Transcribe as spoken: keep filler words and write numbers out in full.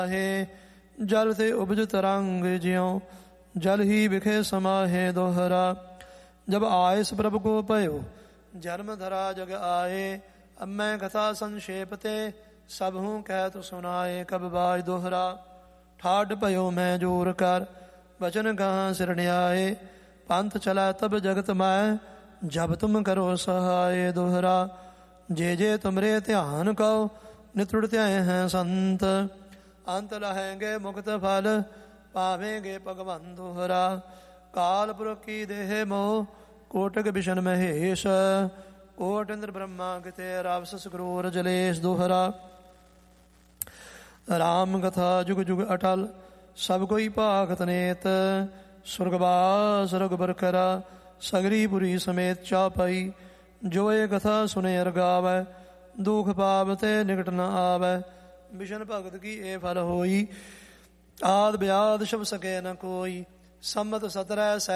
ਹੈ ਜਲ ਤੇ ਉਪਜ ਤਰੰਗ ਜਿਉ ਜਲ ਹੀ ਵਿਖੇ ਸਮਾਹੇ ਦੋਹਰਾ। ਜਬ ਆਇਸ ਪ੍ਰਭ ਕੋ ਭਇਓ ਜਨਮ ਧਰਾ ਜਗ ਆਏ ਅਮੈ ਕਥਾ ਸੰक्षेप ਤੇ ਸਭ ਹੂੰ ਕਹਿਤ ਸੁਨਾਏ ਕਬ ਬਾਜ ਦੋਹਰਾ। ਠਾਡ ਭਇਓ ਮੈਂ ਜੋਰ ਕਰ ਬਚਨ ਕਹਾਂ ਸਿਰਣਿਆਏ ਪੰਥ ਚਲਾ ਤਬ ਜਗਤ ਮੈਂ ਜਬ ਤੁਮ ਕਰੋ ਸਹਾਏ ਦੋਹਰਾ। ਜੇ ਜੇ ਤੁਮਰੇ ਧਿਆਨ ਕਉ ਨਿਤੁੜ ਧਿਆਏ ਹੈ ਸੰਤ ਅੰਤ ਲਹੈਂਗੇ ਮੁਕਤ ਫਲ ਪਾਵੇਂਗੇ ਭਗਵੰਤ ਦੋਹਰਾ। ਕਾਲ ਪੁਰਖ ਕੀ ਦੇਹ ਮੋਹ ਕੋਟਕ ਬਿਸ਼ਨ ਮਹੇਸ਼ ਕੋਟ ਇੰਦਰ ਬ੍ਰਹਮਾ ਕਿਤੇ ਰਾਵਸ ਸਕਰੂਰ ਜਲੇਸ਼ ਦੋਹਰਾ। ਰਾਮ ਕਥਾ ਜੁਗ ਜੁਗ ਅਟਲ ਸਭ ਕੋਈ ਭਾਗਤ ਨੇਤ ਸੁਰਗਵਾਸ ਰਘੁਬਰ ਕਰਾ ਸਗਰੀ ਪੁਰੀ ਸਮੇਤ ਚਾਪਈ। ਜੋ ਇਹ ਕਥਾ ਸੁਨੇ ਅਰ ਗਾਵੈ ਦੁਖ ਪਾਪ ਤੇ ਨਿਕਟ ਨ ਆਵੈ ਬਿਸ਼ਨ ਭਗਤ ਕੀ ਇਹ ਫਲ ਹੋਈ ਆਦ ਬਿਆਦ ਸ਼ਬ ਸਕੇ ਨ ਕੋਈ। ਸੰਮਤ ਸਤਰੈ